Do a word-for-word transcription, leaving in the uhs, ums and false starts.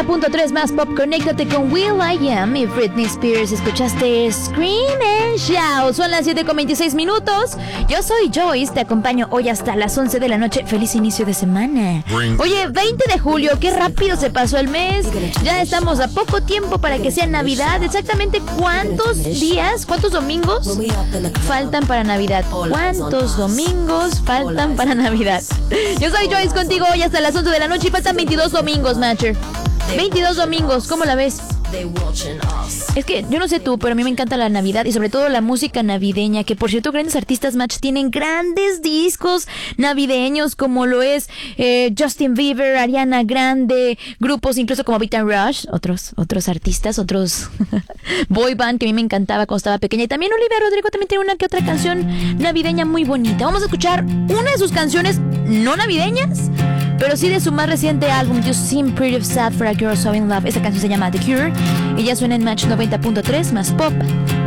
noventa punto tres más pop. Conéctate con Will I Am y Britney Spears. Escuchaste Scream and Shout. Son las siete con veintiséis minutos. Yo soy Joyce, te acompaño hoy hasta las once de la noche. Feliz inicio de semana. Oye, veinte de julio, qué rápido se pasó el mes. Ya estamos a poco tiempo para que sea Navidad. Exactamente cuántos días, cuántos domingos faltan para Navidad. ¿Cuántos domingos faltan para Navidad? Yo soy Joyce contigo hoy hasta las once de la noche y faltan veintidós domingos, Matcher. veintidós domingos, ¿cómo la ves? Es que yo no sé tú, pero a mí me encanta la Navidad y sobre todo la música navideña, que por cierto grandes artistas, Match, tienen grandes discos navideños como lo es eh, Justin Bieber, Ariana Grande, grupos incluso como Beat and Rush, otros, otros artistas, otros boy band que a mí me encantaba cuando estaba pequeña, y también Olivia Rodrigo también tiene una que otra canción navideña muy bonita. Vamos a escuchar una de sus canciones no navideñas, pero sí de su más reciente álbum, You Seem Pretty Sad for a Girl So In Love. Esta canción se llama The Cure y ya suena en Match noventa punto tres más pop.